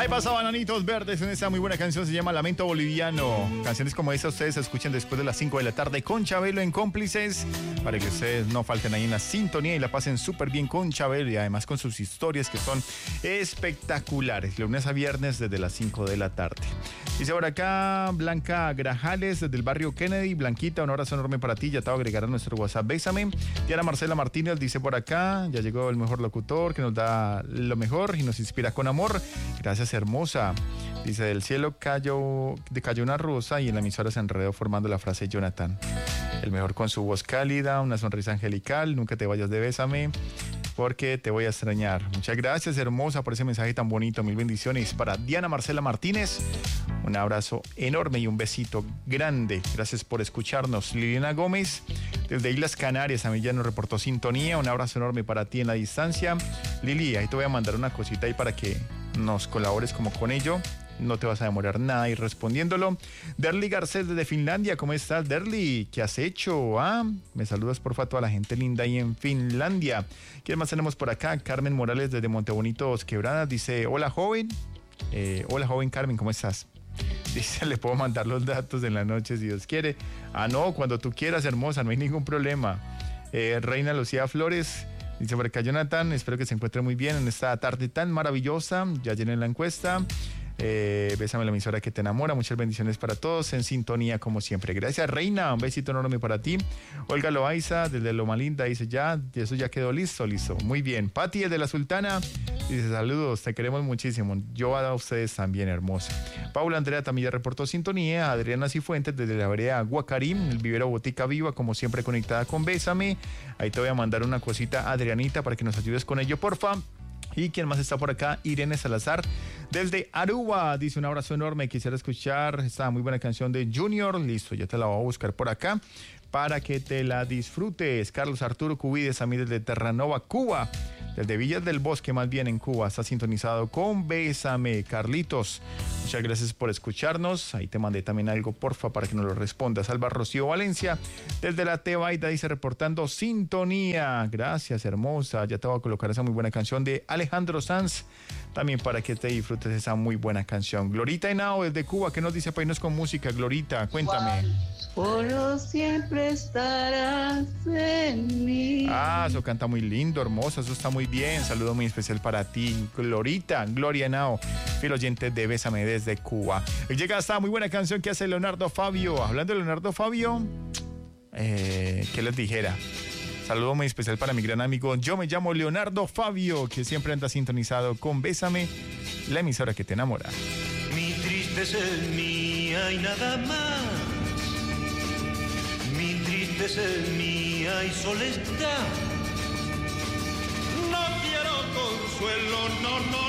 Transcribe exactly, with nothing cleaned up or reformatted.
Ahí pasaban Anitos Verdes en esa muy buena canción, se llama Lamento Boliviano. Canciones como esa ustedes escuchan después de las cinco de la tarde con Chabelo en Cómplices, para que ustedes no falten ahí en la sintonía y la pasen súper bien con Chabelo y además con sus historias que son espectaculares, lunes a viernes desde las cinco de la tarde. Dice por acá Blanca Grajales desde el barrio Kennedy. Blanquita, un abrazo enorme para ti, ya te voy a agregar a nuestro WhatsApp, bésame. Diana Marcela Martínez dice por acá, ya llegó el mejor locutor que nos da lo mejor y nos inspira con amor. Gracias, hermosa. Dice, del cielo cayó, cayó una rosa y en la emisora se enredó formando la frase Jonathan. El mejor con su voz cálida, una sonrisa angelical, nunca te vayas de bésame, porque te voy a extrañar. Muchas gracias, hermosa, por ese mensaje tan bonito. Mil bendiciones para Diana Marcela Martínez. Un abrazo enorme y un besito grande. Gracias por escucharnos. Liliana Gómez, desde Islas Canarias, a mí ya nos reportó sintonía. Un abrazo enorme para ti en la distancia. Lili, ahí te voy a mandar una cosita ahí para que nos colabores como con ello. No te vas a demorar nada ir respondiéndolo. Derly Garcés desde Finlandia, ¿cómo estás, Derly? ¿Qué has hecho? Ah, me saludas porfa a toda la gente linda ahí en Finlandia. ¿Quién más tenemos por acá? Carmen Morales desde Montebonitos Quebradas dice, hola joven. Eh, hola joven Carmen, ¿cómo estás? Dice, le puedo mandar los datos en la noche si Dios quiere. Ah, no, cuando tú quieras, hermosa, no hay ningún problema. Eh, Reina Lucía Flores dice por acá, Jonathan, espero que se encuentre muy bien en esta tarde tan maravillosa. Ya llené la encuesta. Eh, bésame la emisora que te enamora. Muchas bendiciones para todos en sintonía como siempre. Gracias, Reina, un besito enorme para ti. Olga Loaiza desde Loma Linda dice, ya, eso ya quedó listo, listo, muy bien. Pati desde La Sultana dice, saludos, te queremos muchísimo. Yo a ustedes también, hermosa. Paula Andrea también ya reportó sintonía. Adriana Cifuentes desde la vereda Guacarín, el vivero Botica Viva, como siempre conectada con Bésame. Ahí te voy a mandar una cosita, Adrianita, para que nos ayudes con ello, porfa. ¿Y quién más está por acá? Irene Salazar desde Aruba dice, un abrazo enorme, quisiera escuchar esta muy buena canción de Junior. Listo, ya te la voy a buscar por acá para que te la disfrutes. Carlos Arturo Cubides, a mí desde Terranova, Cuba, desde Villas del Bosque más bien en Cuba, está sintonizado con Bésame. Carlitos, muchas gracias por escucharnos. Ahí te mandé también algo, porfa, para que nos lo respondas. Alba Rocío Valencia desde la Tebaida dice, reportando sintonía. Gracias, hermosa, ya te voy a colocar esa muy buena canción de Alejandro Sanz también para que te disfrutes esa muy buena canción. Glorita Henao desde Cuba, ¿qué nos dice Painos con Música? Glorita, cuéntame. Por siempre estarás en mí. Ah, eso canta muy lindo, hermosa, eso está muy bien. Saludo muy especial para ti, Glorita, Gloria Henao, fiel oyente de Bésame desde Cuba. Llega esta muy buena canción que hace Leonardo Fabio. Hablando de Leonardo Fabio, eh, ¿qué les dijera? Saludo muy especial para mi gran amigo, yo me llamo Leonardo Fabio, que siempre anda sintonizado con Bésame, la emisora que te enamora. Mi tristeza es mía y nada más. Mi tristeza es mía y soledad. No quiero consuelo, no, no.